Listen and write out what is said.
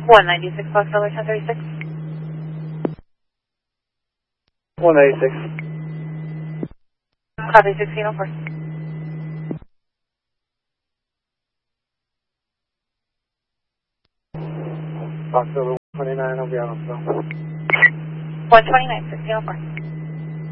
196 Foxtrot 1036. 186. Copy 1604. Foxtrot 29, I'll be on the phone. 129, 1604.